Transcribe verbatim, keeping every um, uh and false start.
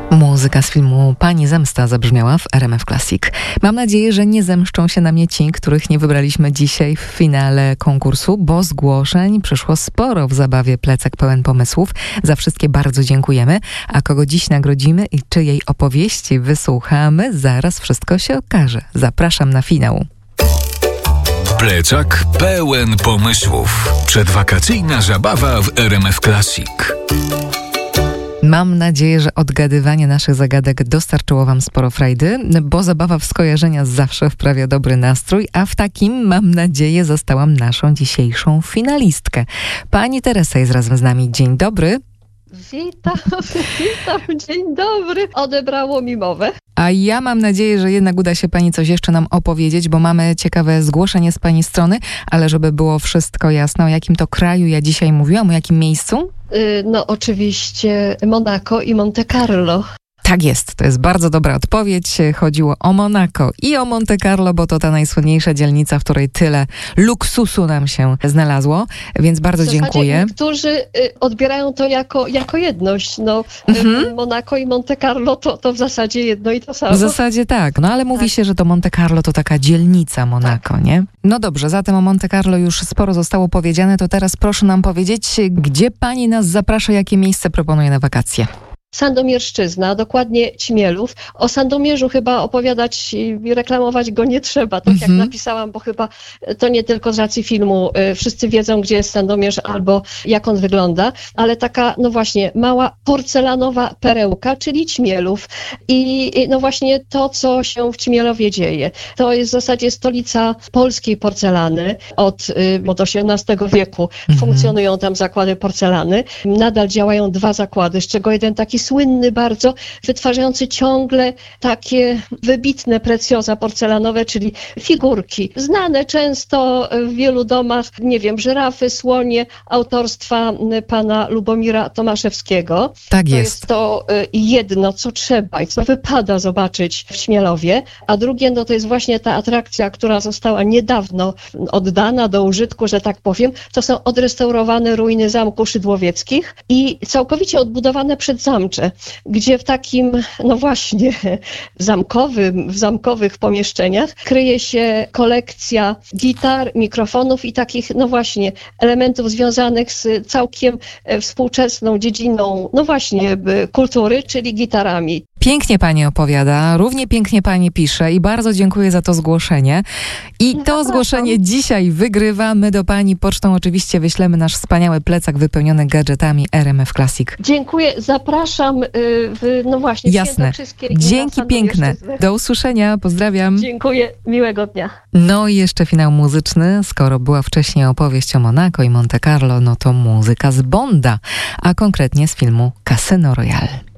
Muzyka z filmu Pani Zemsta zabrzmiała w R M F Classic. Mam nadzieję, że nie zemszczą się na mnie ci, których nie wybraliśmy dzisiaj w finale konkursu, bo zgłoszeń przyszło sporo w zabawie Plecak pełen pomysłów. Za wszystkie bardzo dziękujemy. A kogo dziś nagrodzimy i czyjej opowieści wysłuchamy, zaraz wszystko się okaże. Zapraszam na finał. Plecak pełen pomysłów. Przedwakacyjna zabawa w R M F Classic. Mam nadzieję, że odgadywanie naszych zagadek dostarczyło wam sporo frajdy, bo zabawa w skojarzenia zawsze wprawia dobry nastrój, a w takim, mam nadzieję, zostałam naszą dzisiejszą finalistkę. Pani Teresa jest razem z nami. Dzień dobry. Witam, witam, dzień dobry. Odebrało mi mowę. A ja mam nadzieję, że jednak uda się pani coś jeszcze nam opowiedzieć, bo mamy ciekawe zgłoszenie z pani strony, ale żeby było wszystko jasne, o jakim to kraju ja dzisiaj mówiłam, o jakim miejscu? No oczywiście Monako i Monte Carlo. Tak jest, to jest bardzo dobra odpowiedź. Chodziło o Monako i o Monte Carlo, bo to ta najsłynniejsza dzielnica, w której tyle luksusu nam się znalazło, więc bardzo w dziękuję. Niektórzy odbierają to jako, jako jedność. No, mhm. Monako i Monte Carlo to, to w zasadzie jedno i to samo. W zasadzie tak, no ale mówi tak. się, że to Monte Carlo to taka dzielnica Monako, tak. nie? No dobrze, zatem o Monte Carlo już sporo zostało powiedziane, to teraz proszę nam powiedzieć, gdzie pani nas zaprasza, jakie miejsce proponuje na wakacje? Sandomierszczyzna, dokładnie Ćmielów. O Sandomierzu chyba opowiadać i reklamować go nie trzeba, tak jak mm-hmm. napisałam, bo chyba to nie tylko z racji filmu. Wszyscy wiedzą, gdzie jest Sandomierz albo jak on wygląda, ale taka, no właśnie, mała porcelanowa perełka, czyli Ćmielów. I no właśnie to, co się w Ćmielowie dzieje. To jest w zasadzie stolica polskiej porcelany. Od, od osiemnastego wieku mm-hmm. funkcjonują tam zakłady porcelany. Nadal działają dwa zakłady, z czego jeden taki słynny bardzo, wytwarzający ciągle takie wybitne precjoza porcelanowe, czyli figurki. Znane często w wielu domach, nie wiem, żyrafy, słonie, autorstwa pana Lubomira Tomaszewskiego. Tak jest. To jest to jedno, co trzeba i co wypada zobaczyć w Ćmielowie, a drugie, no to jest właśnie ta atrakcja, która została niedawno oddana do użytku, że tak powiem. To są odrestaurowane ruiny Zamku Szydłowieckich i całkowicie odbudowane przedzamcze, gdzie w takim, no właśnie, zamkowym, w zamkowych pomieszczeniach kryje się kolekcja gitar, mikrofonów i takich, no właśnie, elementów związanych z całkiem współczesną dziedziną, no właśnie, kultury, czyli gitarami. Pięknie pani opowiada, równie pięknie pani pisze i bardzo dziękuję za to zgłoszenie. I to Zapraszam. zgłoszenie dzisiaj wygrywa. My do pani pocztą oczywiście wyślemy nasz wspaniały plecak wypełniony gadżetami R M F Classic. Dziękuję, zapraszam, w, no właśnie. Jasne, dzięki piękne. Do usłyszenia, pozdrawiam. Dziękuję, miłego dnia. No i jeszcze finał muzyczny. Skoro była wcześniej opowieść o Monako i Monte Carlo, no to muzyka z Bonda, a konkretnie z filmu Casino Royale.